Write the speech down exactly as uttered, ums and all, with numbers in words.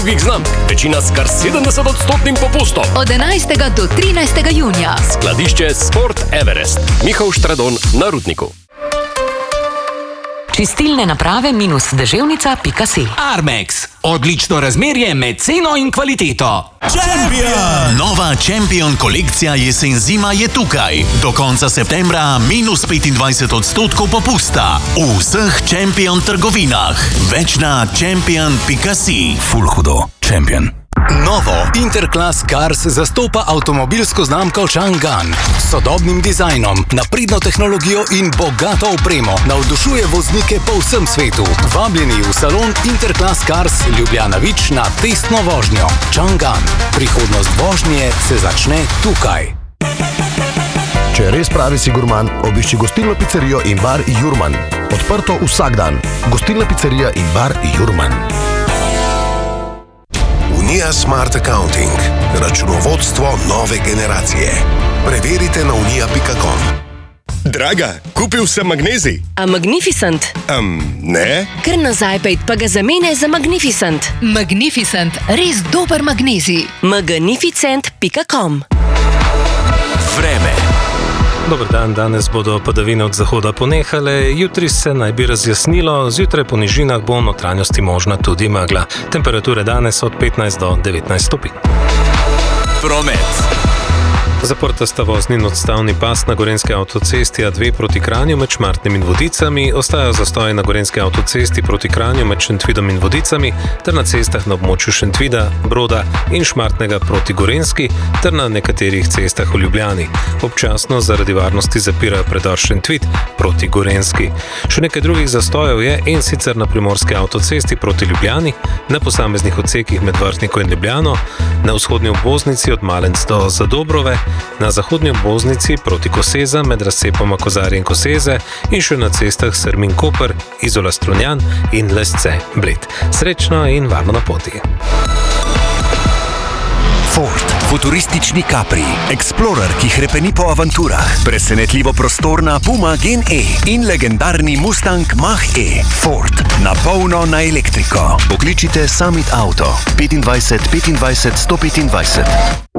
drugih znamk, večina s kar sedemdeset odstotnim popustom. Od enajstega do trinajstega junija. Skladišče Sport Everest, Mihael Štradon na Rudniku. Čistilne naprave minus deževnica pika si. Armex. Odlično razmerje med ceno in kvaliteto. Champion! Nova Champion kolekcija jesen-zima je tukaj. Do konca septembra minus petindvajset odstotkov popusta. V vseh Champion trgovinah. Več na champion pika si. Ful hudo. Champion. Novo Interclass Cars zastopa avtomobilsko znamko Chang'an. S sodobnim dizajnom, napredno tehnologijo in bogato opremo navdušuje voznike po vsem svetu. Vabljeni v salon Interclass Cars Ljubljana Vič na testno vožnjo. Chang'an. Prihodnost vožnje se začne tukaj. Če res pravi si gurman, obišči gostilno pizzerijo in bar Jurman. Odprto vsak dan. Gostilna pizzerija in bar Jurman. Unija Smart Accounting. Računovodstvo nove generacije. Preverite na unija pika com. Draga, kupil sem magnezij. A Magnificent? Um, ne? Ker na Zajpejt pa ga zamene za Magnificent. Magnificent, res dober magnezij. magnificent pika com. Vreme. Dober dan, danes bodo padavine od zahoda ponehale, jutri se naj bi razjasnilo, zjutraj po nižinah bo v notranjosti možna tudi megla. Temperature danes od petnajst do devetnajst stopinj. Promet. Zaprta sta vozni in odstavni pas na gorenjski avtocesti A dve proti Kranju med Šmartnim in Vodicami, ostajajo zastoji na gorenjski avtocesti proti Kranju med Šentvidom in Vodicami ter na cestah na območju Šentvida, Broda in Šmartnega proti Gorenjski ter na nekaterih cestah v Ljubljani. Občasno zaradi varnosti zapirajo predor Šentvid proti Gorenjski. Še nekaj drugih zastojev je in sicer na primorski avtocesti proti Ljubljani, na posameznih odsekih med Vrhniko in Ljubljano, na vzhodni obvoznici od Malenc do Zadobrove, na zahodnji obvoznici proti Koseza med razcepoma Kozarje in Koseze in še na cestah Srmin-Koper, Izola-Strunjan in Lesce-Bled. Srečno in varno na poti. Ford, futuristični Capri, Explorer, ki hrepeni po avanturah, presenetljivo prostorna Puma Gen E in legendarni Mustang Mach-E. Ford, na polno na elektriko. Pokličite Summit Auto petindvajset petindvajset sto petindvajset.